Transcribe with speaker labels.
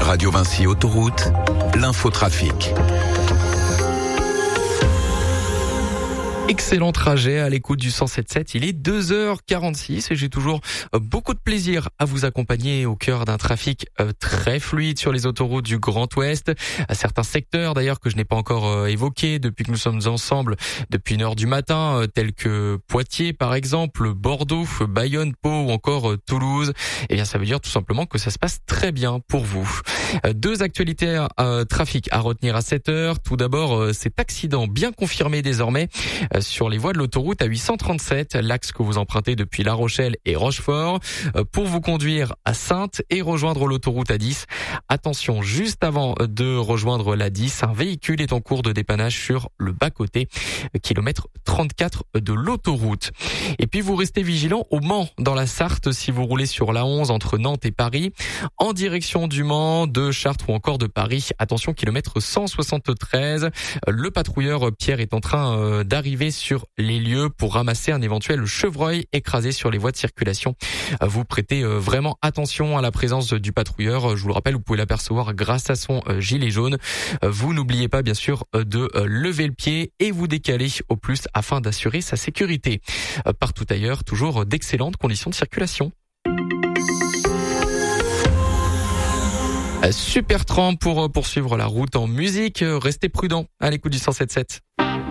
Speaker 1: Radio Vinci Autoroute, l'infotrafic.
Speaker 2: Excellent trajet à l'écoute du 107.7. Il est 2h46 et j'ai toujours beaucoup de plaisir à vous accompagner au cœur d'un trafic très fluide sur les autoroutes du Grand Ouest. À certains secteurs d'ailleurs que je n'ai pas encore évoqués depuis que nous sommes ensemble depuis 1h du matin, tels que Poitiers par exemple, Bordeaux, Bayonne, Pau ou encore Toulouse. Eh bien ça veut dire tout simplement que ça se passe très bien pour vous. Deux actualités trafic à retenir à 7h. Tout d'abord cet accident bien confirmé désormais sur les voies de l'autoroute A837, l'axe que vous empruntez depuis La Rochelle et Rochefort, pour vous conduire à Saintes et rejoindre l'autoroute A10. Attention, juste avant de rejoindre l'A10, un véhicule est en cours de dépannage sur le bas-côté, kilomètre 34 de l'autoroute. Et puis vous restez vigilant au Mans, dans la Sarthe, si vous roulez sur l'A11 entre Nantes et Paris, en direction du Mans, de Chartres ou encore de Paris. Attention, kilomètre 173. Le patrouilleur Pierre est en train d'arriver sur les lieux pour ramasser un éventuel chevreuil écrasé sur les voies de circulation. Vous prêtez vraiment attention à la présence du patrouilleur. Je vous le rappelle, vous pouvez l'apercevoir grâce à son gilet jaune. Vous n'oubliez pas bien sûr de lever le pied et vous décaler au plus afin d'assurer sa sécurité. Partout ailleurs, toujours d'excellentes conditions de circulation. Super Tramp pour poursuivre la route en musique. Restez prudents à l'écoute du 107.7.